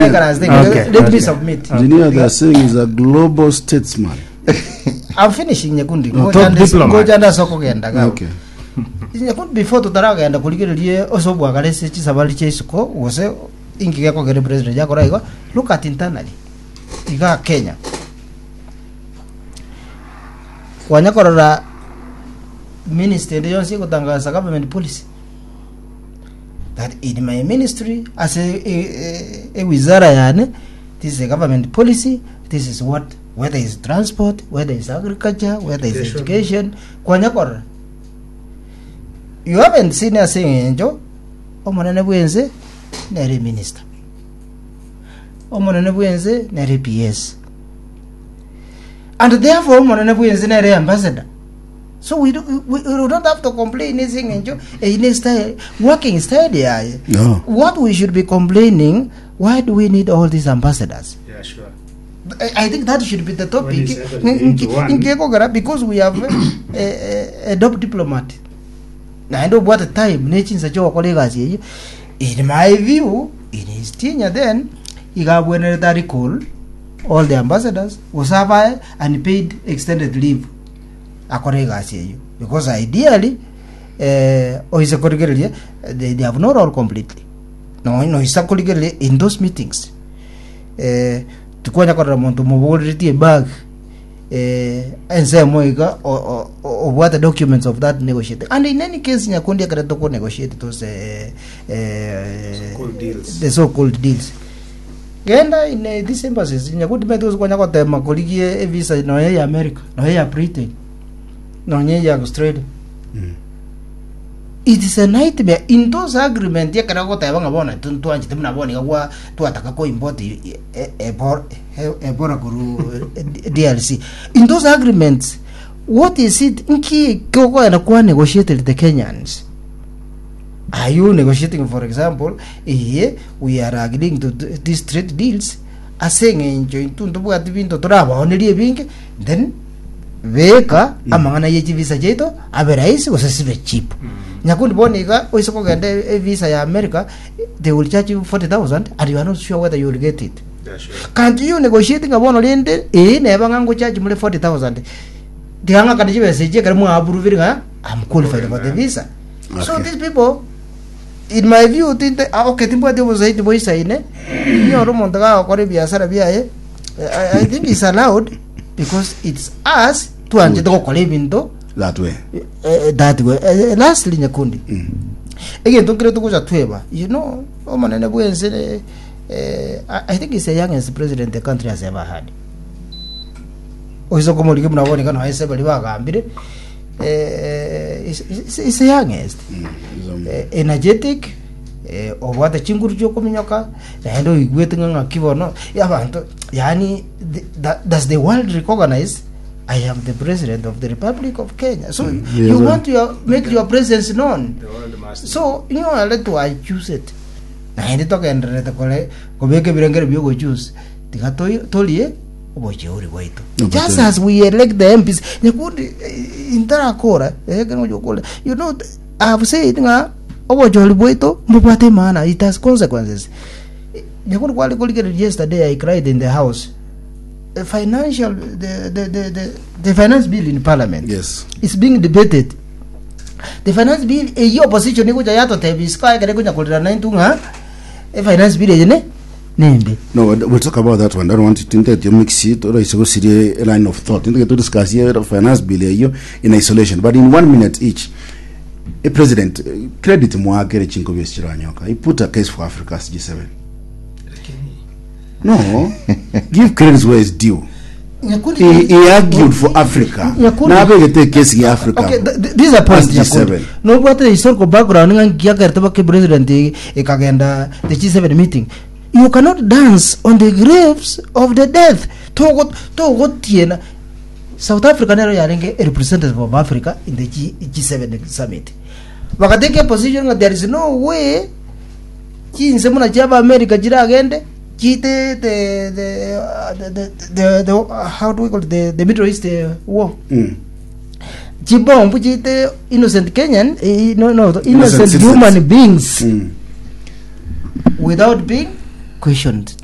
Let me submit. Engineer, they are saying is a global statesman. I'm finishing Nyakundi. Top diplomat. Okay. Nyakundi before tutaraga enda kuligererie osobwa galese chisabali chesuko wose ingige ko gere president yako raigo look at internally iga Kenya wanyakorora minister ndio yonse kutangaza government policy that in my ministry as a wizara yani this is a government policy, this is what, whether it's transport, whether it's agriculture, whether it's education kwanyakora. You haven't seen us saying enjo omonene bwenze nere minister, omonene bwenze nere PS, and therefore omonene bwenze nere ambassador. So we don't have to complain anything enjo in style working style. No. What we should be complaining, why do we need all these ambassadors? Yeah, sure. I think that should be the topic because we have a top diplomat. I know what the time nations in my view, in his tenure then, he got when they recall all the ambassadors was survived and paid extended leave. Because ideally, or is a they have no role completely. No, it's a in those meetings. To go to Monto mobility bag and say Moiga or what the documents of that negotiated. And in any case, Nyakundi Karatoko negotiated those the so-called deals. Genda in these embassies, Nyakundi Meadows Wanakota Makoligi a visa no America, no Britain, no Australia. It is a nightmare. In those agreements, you cannot go to Avangabona to Ataka import a DLC. In those agreements, what is it? Inki Koko and Aqua negotiated the Kenyans. Are you negotiating, for example, here we are agreeing to these trade deals, as saying in Tuntubu at the window to Raba, only being then Veka amangana yechi visa jeto average was a cheap. Nyakundi Boniga Oisoko get a visa ya America, they will charge you 40,000 and you are not sure whether you will get it. Yeah, sure. Can't you negotiating a one oriented? Never go charge me 40,000. The Hanga can say I'm qualified for the visa. Okay. So these people, in my view, think that okay, Timbo was 8 boys in it. I think it's allowed because it's us to into that way. That way. Lastly, Nyakundi. Again, don't get to go to Tweba. You know, I think it's the youngest president the country has ever had. It's the youngest. Energetic. Or what the Chingurjo Kominyoka, the handle waiting on a kivono. Yani, does the world recognize I am the president of the Republic of Kenya? So you want to make your presence known. So you know, let to I choose it. I need to talk and let the colleague go make a bigger view choose. The Tolie. Just as we elect the MPs, in Tarakora, you know, I have said, it has consequences. Yesterday I cried in the house. The financial, the finance bill in Parliament. Yes, it's being debated. The finance bill, a opposition, a finance bill, no, we'll talk about that one. I don't want to mix it or is a line of thought. To discuss here the finance bill in isolation, but in 1 minute each. A president credit Mwagere Chinkovius Chiranyoka. He put a case for Africa's G7. No, give credit where it's due. He argued for Africa. Now we take case in Africa. Okay, these are points. G7. No, what the historical background and Giagartabaki president the G7 meeting. You cannot dance on the graves of the dead. South Africa is a representative of Africa in the G7 summit. But take a position that there is no way America the how do we call it, the Middle East war. Innocent Kenyan, innocent human beings without being questioned.